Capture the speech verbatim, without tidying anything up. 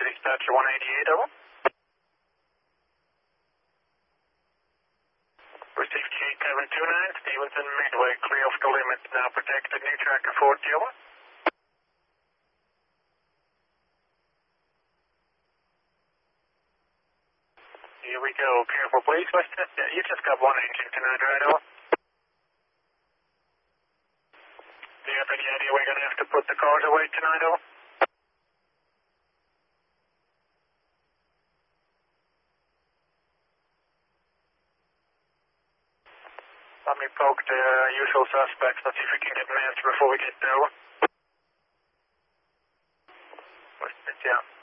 dispatcher one eighty-eight, over. Received G eight seven two nine, Stevenson Midway, clear off the limit, now protected, new tracker forty, over. Here we go, careful please, Western. Yeah, you just got one engine tonight, right, over? Do you have any idea we're going to have to put the cars away tonight, over? Let me poke the uh, usual suspects, let's see if we can get an answer before we get there, over. Western, yeah.